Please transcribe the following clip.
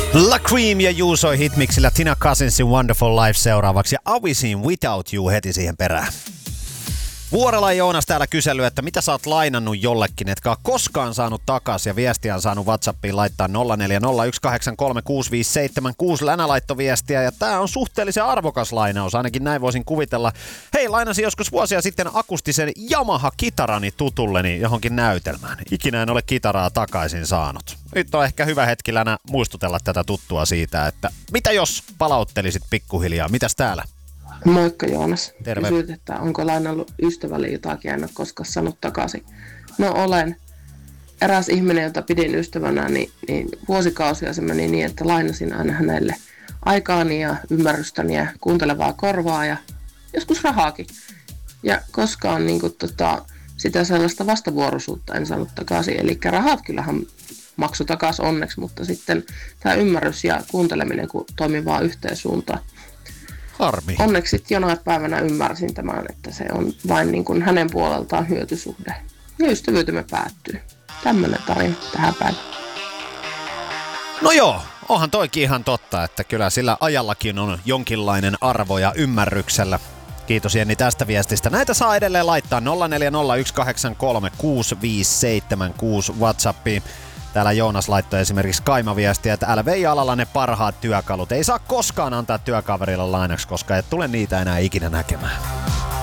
La Cream ja Juuso hitmixillä Tina Cousinsin Wonderful Life seuraavaksi ja Awisin Without You heti siihen perään. Vuorela Joonas täällä kysellyt, että mitä sä oot lainannut jollekin, etkä ole koskaan saanut takas ja viestiä on saanut WhatsAppiin laittaa 0401836576. Länä laittoi viestiä ja tää on suhteellisen arvokas lainaus, ainakin näin voisin kuvitella. Hei, lainasin joskus vuosia sitten akustisen Yamaha-kitarani tutulleni johonkin näytelmään. Ikinä en ole kitaraa takaisin saanut. Nyt on ehkä hyvä hetki Länä muistutella tätä tuttua siitä, että mitä jos palauttelisit pikkuhiljaa, mitäs täällä? Moikka Joonas. Terve. Kysyt, että onko lainannut ystävälle jotakin, en ole koskaan saanut takaisin. No olen. Eräs ihminen, jota pidin ystävänä, niin vuosikausia se meni niin, että lainasin aina hänelle aikaani ja ymmärrystäni ja kuuntelevaa korvaa ja joskus rahaakin. Ja koskaan sitä sellaista vastavuoroisuutta en saanut takaisin. Eli rahat kyllähän maksoi takaisin onneksi, mutta sitten tämä ymmärrys ja kuunteleminen kun toimii vaan yhteen suuntaan. Harmi. Onneksi sitten jonain päivänä ymmärsin tämän, että se on vain niin kuin hänen puoleltaan hyötysuhde. Ja ystävyytemme päättyy. Tämmöinen tarina tähän päivään. No joo, onhan toikin ihan totta, että kyllä sillä ajallakin on jonkinlainen arvo ja ymmärryksellä. Kiitos Jenni tästä viestistä. Näitä saa edelleen laittaa 0401836576 WhatsAppiin. Täällä Joonas laittoi esimerkiksi Kaima-viestiä, että älä vei alalla ne parhaat työkalut. Ei saa koskaan antaa työkaverille lainaksi, koska et tule niitä enää ikinä näkemään.